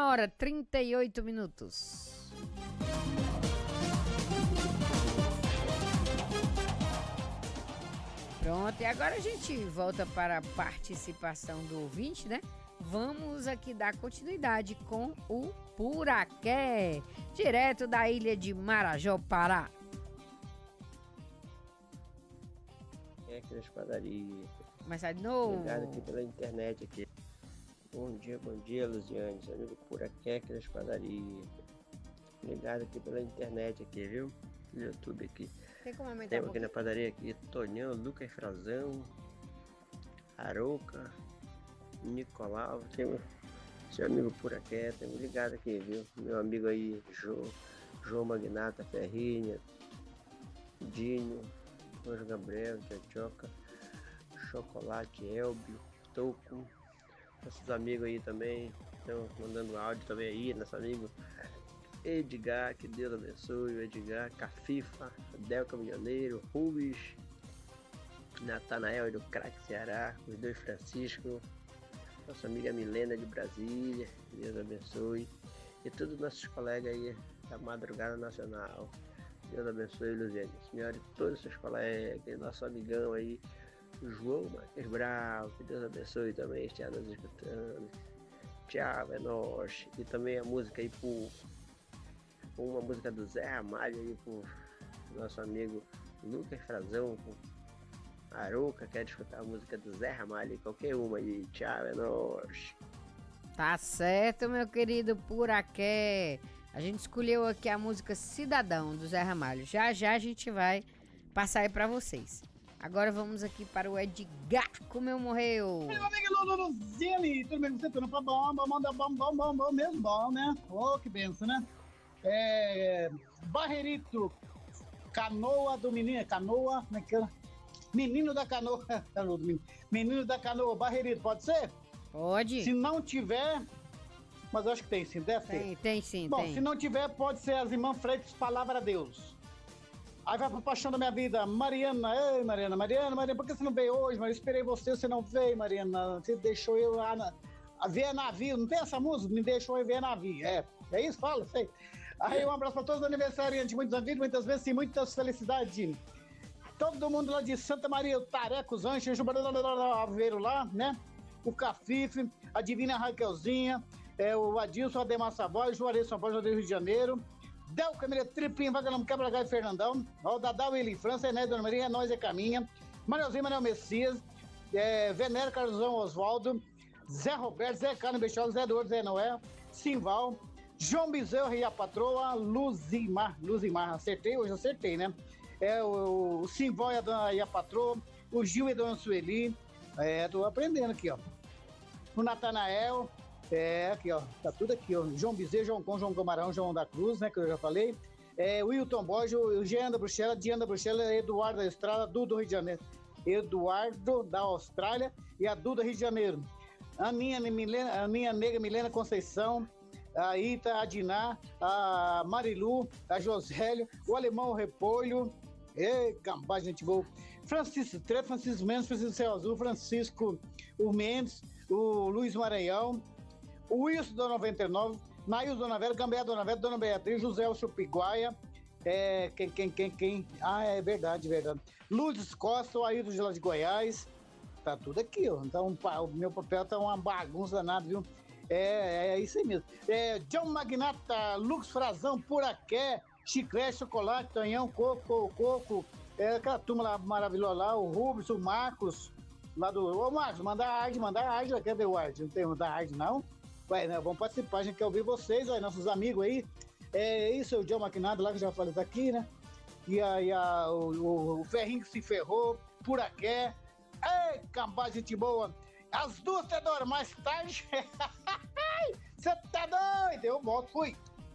1h38. Pronto, e agora a gente volta para a participação do ouvinte, né? Vamos aqui dar continuidade com o Puraqué, direto da ilha de Marajó, Pará. É aqui nas padarias. Mas sai de novo. Ligado aqui pela internet aqui. Bom dia, Luziane, seu amigo Puraqué aqui nas padarias. Ligado aqui pela internet aqui, viu? No YouTube aqui. Tem como aumentar Temos aqui na padaria aqui Tonhão, Lucas Frazão, Arouca, Nicolau, temos seu amigo Puraqué, temos ligado aqui, viu? Meu amigo aí, João Magnata, Ferrinha, Dinho, Anjo Gabriel, Tchotchoca, Chocolate, Elbio, Toco, nossos amigos aí também, estão mandando áudio também aí, nosso amigo Edgar, que Deus abençoe, o Edgar, Cafifa, Del Caminhoneiro, Rubens, Natanael do Craque Ceará, os dois Francisco, nossa amiga Milena de Brasília, que Deus abençoe, e todos os nossos colegas aí da Madrugada Nacional, Deus abençoe, Luziane, senhora, e todos os seus colegas, e nosso amigão aí, João Marques Bravo, que Deus abençoe também, esteja nos escutando. Tchau, é nóis. E também a música aí por uma música do Zé Ramalho aí pro nosso amigo Lucas Frazão, com Arouca, quer escutar a música do Zé Ramalho, qualquer uma aí, tchau, é nóis. Tá certo, meu querido Puraqué. A gente escolheu aqui a música Cidadão, do Zé Ramalho. Já já a gente vai passar aí pra vocês. Agora vamos aqui para o Edgar, como eu morreu. Meu amigo Luziane, tudo bem com você? Tudo bom, mesmo bom, né? Oh, que benção, né? Barreirito, Canoa do Menino, Canoa, como é que é? Menino da Canoa, Menino da Canoa, Barreirito, pode ser? Pode. Se não tiver, mas eu acho que tem sim, deve ter. Tem sim, Bom, tem. se não tiver, pode ser as irmãs Freitas, Palavra a Deus. Aí vai pro Paixão da Minha Vida, Mariana, ei Mariana, por que você não veio hoje? Mas eu esperei você não veio, Mariana, você deixou eu lá ver navio, não tem essa música? Me deixou eu ver navio, é isso? Fala, sei. Aí um abraço para todos os aniversariantes, muitos anos, muitas vezes e muitas felicidades. Todo mundo lá de Santa Maria, o Tareco, os Anjos, o Aveiro lá, né? O Cafife, a Divina Raquelzinha, o Adilson, Ademar Savoy, Juarez São Paulo, Rio de Janeiro, Del Camila, Tripinho, Vagalão, Quebra-Galho, Fernandão, o Dadá, Willy, França, Enéas, Dona Maria, Nós é Caminha, Manelzinho, Manel Messias, Venero, Carlosão, Oswaldo, Zé Roberto, Zé Carlos, Bechol, Zé Eduardo, Zé Noé, Simval, João Bezerra e a patroa, Luzimar, acertei, né? O Simval e a patroa, o Gil e a dona Sueli, tô aprendendo aqui, ó. O Natanael, aqui, ó, tá tudo aqui, ó. João Bezerra, João Com, João Camarão, João da Cruz, né, que eu já falei. O Wilton Borges, o Jean da Bruxela, Diana da Bruxela, Eduardo da Estrada, Duda do Rio de Janeiro. Eduardo da Austrália e a Duda Rio de Janeiro. A minha nega Milena Conceição, a Ita, a Diná, a Marilu, a Josélio, o Alemão Repolho, cambá, gente boa. Francisco Tre, Francisco Mendes, Francisco Céu Azul, Francisco o Mendes, o Luiz Maranhão, o Wilson da 99, Nails Dona Vera, Gambé Dona Vera, Dona Beatriz, José Chupiguaia, quem? Ah, é verdade. Lourdes Costa, o Ailton de lá de Goiás, tá tudo aqui, ó. Então o meu papel tá uma bagunça danada, viu? É isso aí mesmo. John Magnata, Lux Frazão, Puraqué, Chiclete, Chocolate, Tonhão, Coco, aquela turma lá maravilhosa lá, o Rubens, o Marcos, lá do... Ô Marcos, manda a arte, cadê o arte? Não tem da arte não? Ué, né, vamos participar, a gente quer ouvir vocês, aí, nossos amigos aí. Isso é o John Magnata lá, que eu já falei, tá aqui, né? E aí o Ferrinho que se ferrou, Puraqué, cambá, gente boa. As duas, Teodoro, mais tarde. Você tá doido? Eu volto, fui.